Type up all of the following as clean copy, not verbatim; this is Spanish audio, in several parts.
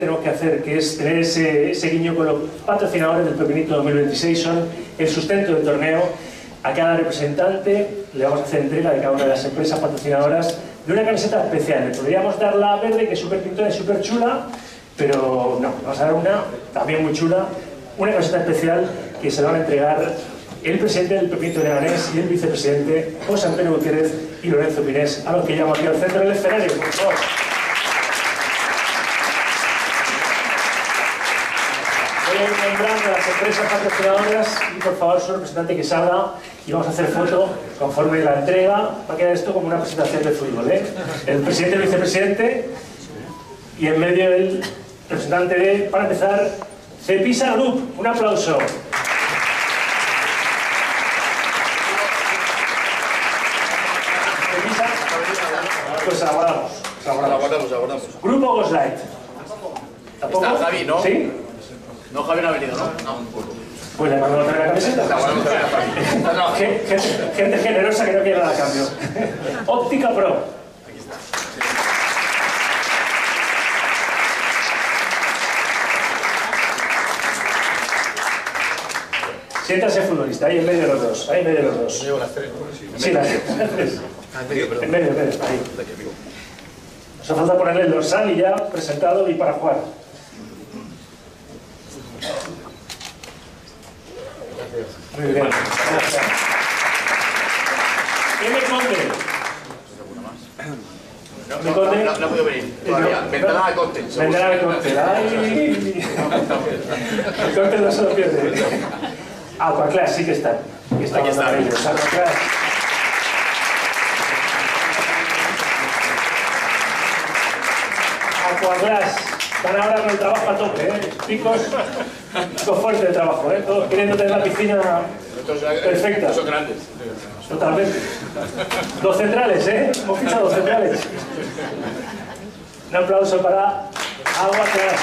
tenemos que hacer, que es tener ese guiño con los patrocinadores del Pepinito 2026, son el sustento del torneo. A cada representante le vamos a hacer entrega de cada una de las empresas patrocinadoras de una camiseta especial. Le podríamos dar la verde, que es súper pintora y súper chula, pero no, vamos a dar una también muy chula, una camiseta especial que se van a entregar el presidente del Pepinito de Leganés y el vicepresidente José Antonio Gutiérrez y Lorenzo Pinés, a los que llamo aquí al centro del escenario, por favor. Voy a ir nombrando a las empresas patrocinadoras y por favor su representante que salga y vamos a hacer foto conforme la entrega. Va a quedar esto como una presentación de fútbol, ¿eh? El presidente y el vicepresidente y en medio el representante de, para empezar, Cepisa Group. Un aplauso. Pues aguardamos. Grupo Goslight. ¿Tampoco? ¿Está Javi, no? ¿Sí? No, Javi no ha venido, ¿no? Pues le mandamos a traer la camiseta. Gente generosa que no quiere nada a cambio. Óptica Pro. Aquí está. Siéntase futbolista, ahí en medio de los dos. Ahí en medio de los dos. Llevo las tres, ¿no? Sí, las tres. En medio, ahí. Nos hace falta ponerle el dorsal y ya presentado y para jugar. Muy bien. ¿Quién me conde? No puedo venir todavía. Ventana de cóctel. Ventana de cóctel. ¡Ay! El cóctel no se lo pierde. Aquaclass sí que está. Aquí está. Aquaclass. Aquaclass. Van ahora con el trabajo a tope, ¿eh? Picos fuertes de trabajo, ¿eh? Todos queriendo tener la piscina perfecta. Son grandes. Totalmente. Dos centrales, ¿eh? Hemos fichado dos centrales. Un aplauso para Aquaclass.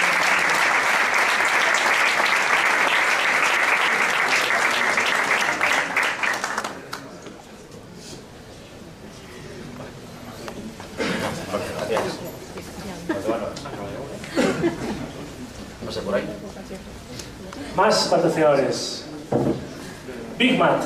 Pasa por ahí. Más patrocinadores. Big Mat.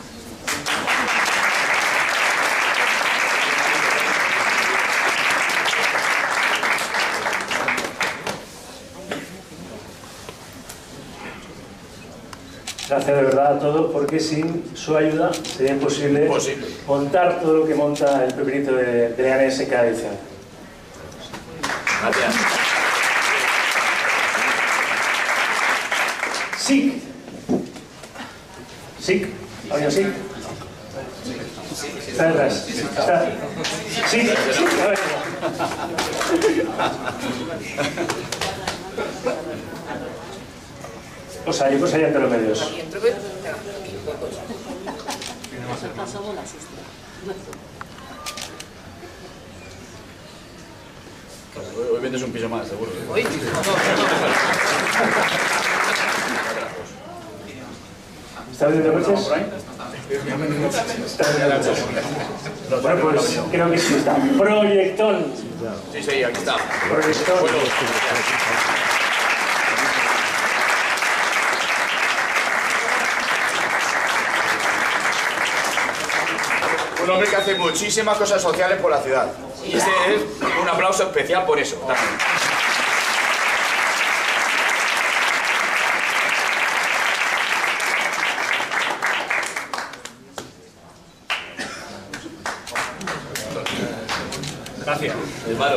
Gracias de verdad a todos, porque sin su ayuda sería imposible montar todo lo que monta el Pepinito de Leganés en cada edición. Gracias. SIC. SIC. ¿Alguien SIC? Está detrás. Está. SIC. A ver. Pues ahí ante los medios. Hoy vendes un piso más, seguro. ¿Hoy? ¿Está vendiendo coches? Está vendiendo coches. Bueno, pues creo que sí está. Proyectón. Sí, aquí está. Proyectón. Un hombre que hace muchísimas cosas sociales por la ciudad. Y este es un aplauso especial por eso también. Gracias. El paro.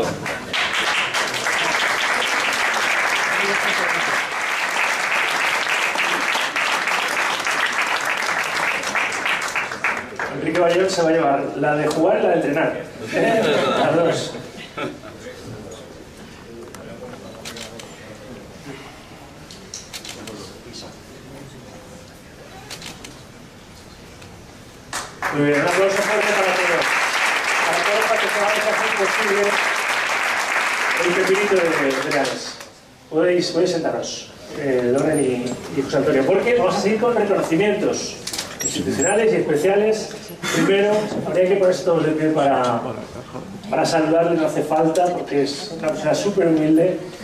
Enrique Bayón se va a llevar la de jugar y la de entrenar. Las dos. Muy bien, un aplauso fuerte para todos. Para todos los que hacen posible el Pepinito de Leganés. Podéis sentaros, Loren y José Antonio, porque vamos a seguir con reconocimientos institucionales y especiales. Primero, habría que ponerse todos de pie para saludarle, no hace falta, porque es una persona súper humilde